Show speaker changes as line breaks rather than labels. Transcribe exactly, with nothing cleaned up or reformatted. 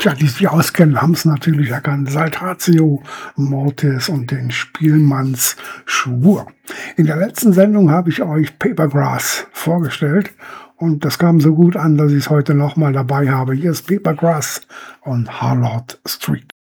Tja, die sich auskennen, haben es natürlich erkannt. Saltatio Mortis und den Spielmanns Schwur. In der letzten Sendung habe ich euch Papergrass vorgestellt und das kam so gut an, dass ich es heute nochmal dabei habe. Hier ist Papergrass on Harlot Street.